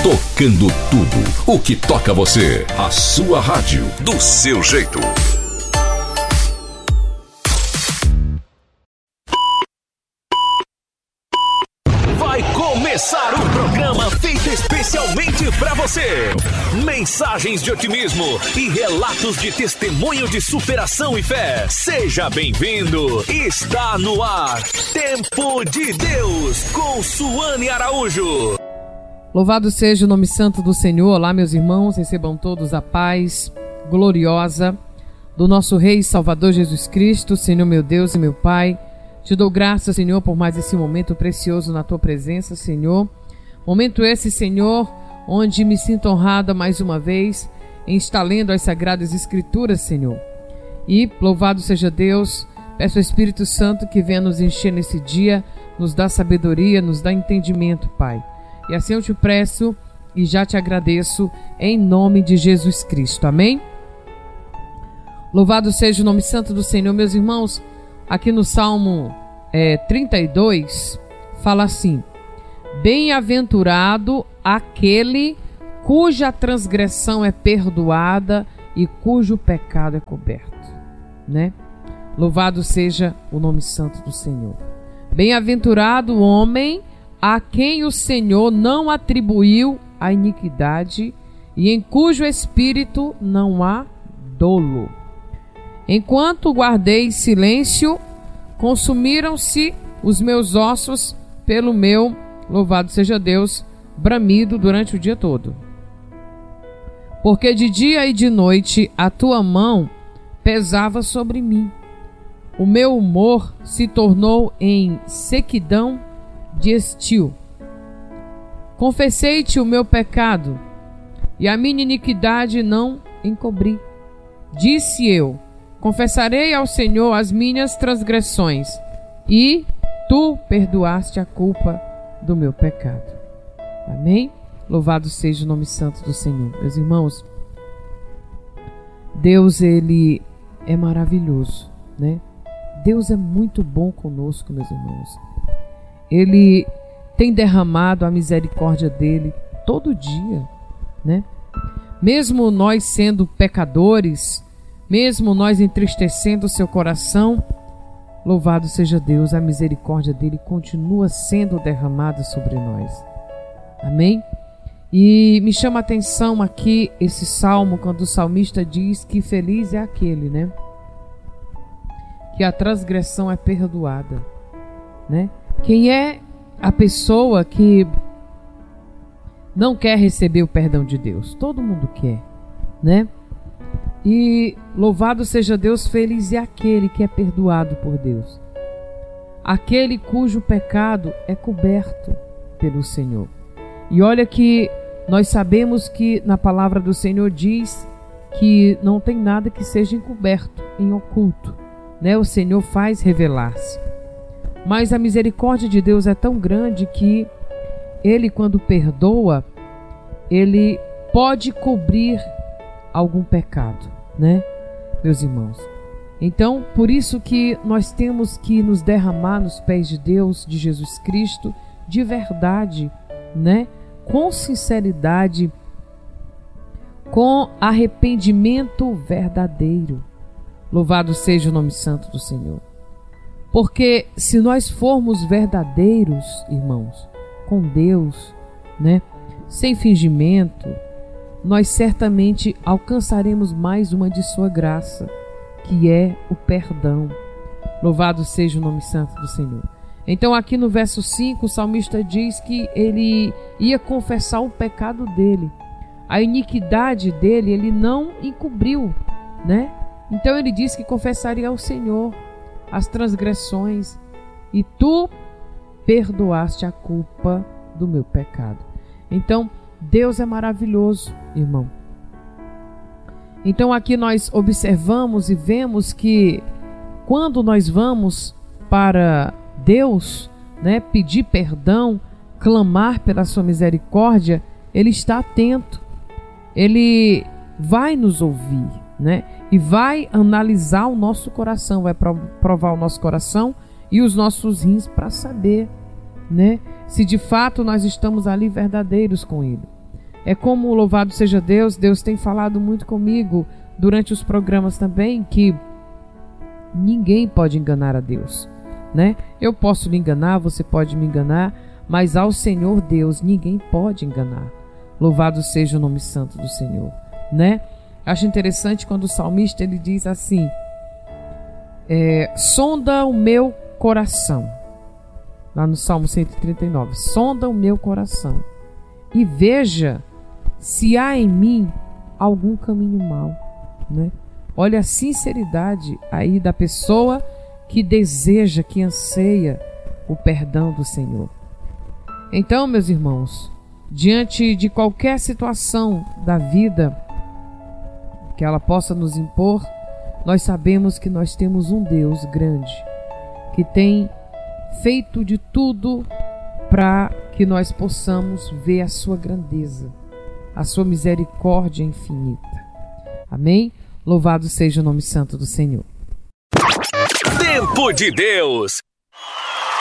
Tocando tudo o que toca você. A sua rádio, do seu jeito. Vai começar um programa feito especialmente para você. Mensagens de otimismo e relatos de testemunho de superação e fé. Seja bem-vindo. Está no ar. Tempo de Deus com Suane Araújo. Louvado seja o nome santo do Senhor. Olá, meus irmãos, recebam todos a paz gloriosa do nosso Rei e Salvador Jesus Cristo. Senhor, meu Deus e meu Pai, te dou graças, Senhor, por mais esse momento precioso na tua presença, Senhor. Momento esse, Senhor, onde me sinto honrada mais uma vez em estar lendo as Sagradas Escrituras, Senhor. E louvado seja Deus, peço ao Espírito Santo que venha nos encher nesse dia, nos dá sabedoria, nos dá entendimento, Pai. E assim eu te peço e já te agradeço em nome de Jesus Cristo. Amém? Louvado seja o nome santo do Senhor. Meus irmãos, aqui no Salmo 32, fala assim: bem-aventurado aquele cuja transgressão é perdoada e cujo pecado é coberto. Né? Louvado seja o nome santo do Senhor. Bem-aventurado o homem a quem o Senhor não atribuiu a iniquidade e em cujo espírito não há dolo. Enquanto guardei silêncio, consumiram-se os meus ossos pelo meu, louvado seja Deus, bramido durante o dia todo. Porque de dia e de noite a tua mão pesava sobre mim. O meu humor se tornou em sequidão de estio. Confessei-te o meu pecado e a minha iniquidade não encobri. Disse eu: confessarei ao Senhor as minhas transgressões, e tu perdoaste a culpa do meu pecado. Amém? Louvado seja o nome santo do Senhor. Meus irmãos, Deus, Ele é maravilhoso, né? Deus é muito bom conosco, meus irmãos. Ele tem derramado a misericórdia dele todo dia, né? Mesmo nós sendo pecadores, mesmo nós entristecendo o seu coração, louvado seja Deus, a misericórdia dele continua sendo derramada sobre nós. Amém? E me chama a atenção aqui esse salmo, quando o salmista diz que feliz é aquele, né? Que a transgressão é perdoada, né? Quem é a pessoa que não quer receber o perdão de Deus? Todo mundo quer, né? E louvado seja Deus, feliz é aquele que é perdoado por Deus. Aquele cujo pecado é coberto pelo Senhor. E olha que nós sabemos que na palavra do Senhor diz que não tem nada que seja encoberto, em oculto, né? O Senhor faz revelar-se. Mas a misericórdia de Deus é tão grande que Ele, quando perdoa, Ele pode cobrir algum pecado, né, meus irmãos? Então, por isso que nós temos que nos derramar nos pés de Deus, de Jesus Cristo, de verdade, né, com sinceridade, com arrependimento verdadeiro. Louvado seja o nome santo do Senhor. Porque se nós formos verdadeiros, irmãos, com Deus, né, sem fingimento, nós certamente alcançaremos mais uma de sua graça, que é o perdão. Louvado seja o nome santo do Senhor. Então aqui no verso 5, o salmista diz que ele ia confessar o pecado dele. A iniquidade dele, ele não encobriu, né? Então ele diz que confessaria ao Senhor as transgressões, e tu perdoaste a culpa do meu pecado. Então, Deus é maravilhoso, irmão. Então aqui nós observamos e vemos que quando nós vamos para Deus, né, pedir perdão, clamar pela sua misericórdia, Ele está atento. Ele vai nos ouvir, né? E vai analisar o nosso coração, vai provar o nosso coração e os nossos rins para saber, né, se de fato nós estamos ali verdadeiros com Ele. É como louvado seja Deus, Deus tem falado muito comigo durante os programas também, que ninguém pode enganar a Deus, né? Eu posso lhe enganar, você pode me enganar, mas ao Senhor Deus ninguém pode enganar. Louvado seja o nome santo do Senhor, né? Acho interessante quando o salmista ele diz assim: sonda o meu coração, lá no Salmo 139, sonda o meu coração e veja se há em mim algum caminho mau, né? Olha a sinceridade aí da pessoa que deseja, que anseia o perdão do Senhor. Então, meus irmãos, diante de qualquer situação da vida que ela possa nos impor, nós sabemos que nós temos um Deus grande, que tem feito de tudo para que nós possamos ver a sua grandeza, a sua misericórdia infinita. Amém? Louvado seja o nome santo do Senhor. Tempo de Deus,